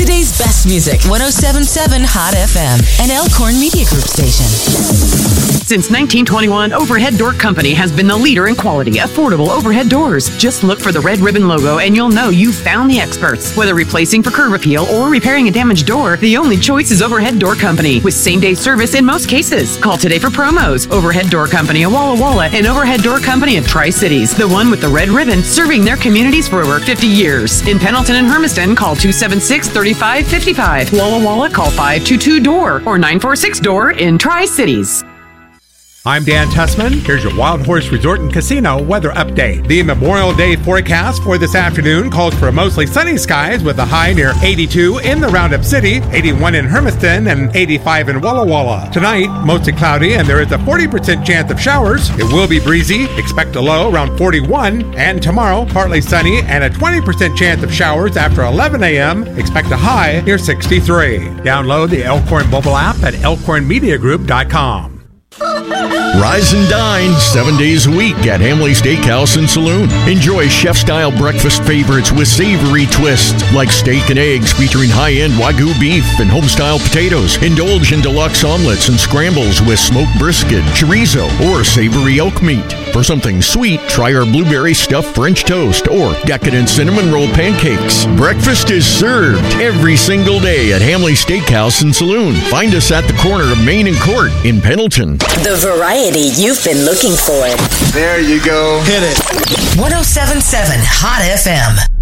Today's best music, 107.7 Hot FM, an Elkhorn Media Group station. Since 1921, Overhead Door Company has been the leader in quality, affordable overhead doors. Just look for the red ribbon logo and you'll know you've found the experts. Whether replacing for curb appeal or repairing a damaged door, the only choice is Overhead Door Company, with same-day service in most cases. Call today for promos. Overhead Door Company of Walla Walla and Overhead Door Company of Tri-Cities, the one with the red ribbon, serving their communities for over 50 years. In Pendleton and Hermiston, call 276-3555. Walla Walla, call 522-DOOR or 946-DOOR in Tri-Cities. I'm Dan Tussman. Here's your Wild Horse Resort and Casino weather update. The Memorial Day forecast for this afternoon calls for mostly sunny skies with a high near 82 in the Roundup City, 81 in Hermiston, and 85 in Walla Walla. Tonight, mostly cloudy and there is a 40% chance of showers. It will be breezy. Expect a low around 41. And tomorrow, partly sunny and a 20% chance of showers after 11 a.m. Expect a high near 63. Download the Elkhorn mobile app at elkhornmediagroup.com. Rise and dine 7 days a week at Hamley Steakhouse and Saloon. Enjoy chef-style breakfast favorites with savory twists like steak and eggs featuring high-end Wagyu beef and home-style potatoes. Indulge in deluxe omelets and scrambles with smoked brisket, chorizo, or savory elk meat. For something sweet, try our blueberry stuffed French toast or decadent cinnamon roll pancakes. Breakfast is served every single day at Hamley Steakhouse and Saloon. Find us at the corner of Main and Court in Pendleton. The variety you've been looking for. There you go. Hit it. 107.7 Hot FM.